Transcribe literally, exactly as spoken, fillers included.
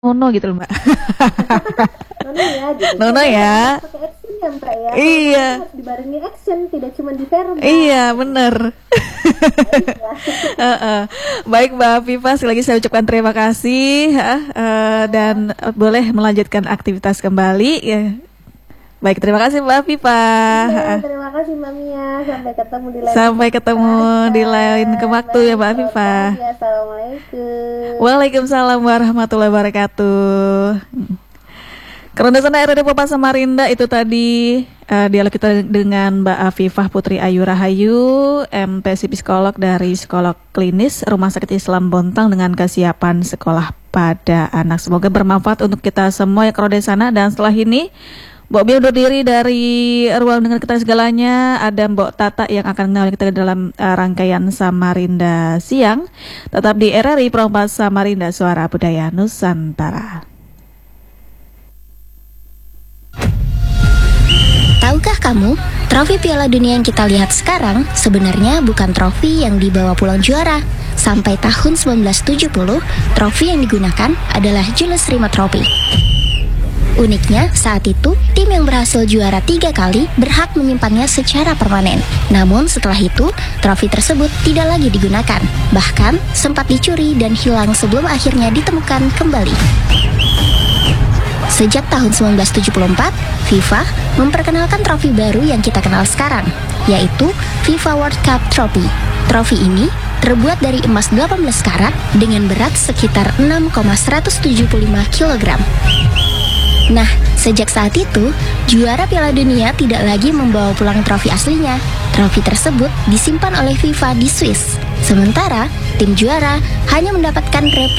Nono gitu loh, Mbak. Nono ya gitu. Nono ya. Pakai action ya, Mbak ya. Iya. Harus dibarengi action, tidak cuma di verbal. Iya, bener. uh, uh. Baik Mbak Viva, sekali lagi saya ucapkan terima kasih uh, uh, dan uh, boleh melanjutkan aktivitas kembali ya. Baik, terima kasih Mbak Viva. Ya, terima kasih Mbak Mia. Sampai ketemu di lain Sampai ketemu di lain ke waktu ya Mbak Viva. Assalamualaikum. Waalaikumsalam warahmatullahi wabarakatuh. Kerunda sana R R D Popa Samarinda itu tadi uh, dialog kita dengan Mbak Afifah Putri Ayu Rahayu, M P S psikolog dari Psikolog Klinis Rumah Sakit Islam Bontang dengan kesiapan sekolah pada anak. Semoga bermanfaat untuk kita semua yang kerunda sana. Dan setelah ini Mbok Bia undur diri dari ruang dengan kita segalanya. Ada Mbok Tata yang akan mengawali kita dalam uh, rangkaian Samarinda Siang. Tetap di R R I Perompak Samarinda, Suara Budaya Nusantara. Tahukah kamu, trofi Piala Dunia yang kita lihat sekarang sebenarnya bukan trofi yang dibawa pulang juara. Sampai tahun sembilan belas tujuh puluh, trofi yang digunakan adalah Julius Rimet Trophy. Uniknya, saat itu, tim yang berhasil juara tiga kali berhak menyimpannya secara permanen. Namun setelah itu, trofi tersebut tidak lagi digunakan. Bahkan, sempat dicuri dan hilang sebelum akhirnya ditemukan kembali. Sejak tahun sembilan belas tujuh puluh empat, FIFA memperkenalkan trofi baru yang kita kenal sekarang, yaitu FIFA World Cup Trophy. Trofi ini terbuat dari emas delapan belas karat dengan berat sekitar enam koma seratus tujuh puluh lima kilogram. Nah, sejak saat itu, juara Piala Dunia tidak lagi membawa pulang trofi aslinya. Trofi tersebut disimpan oleh FIFA di Swiss. Sementara, tim juara hanya mendapatkan replika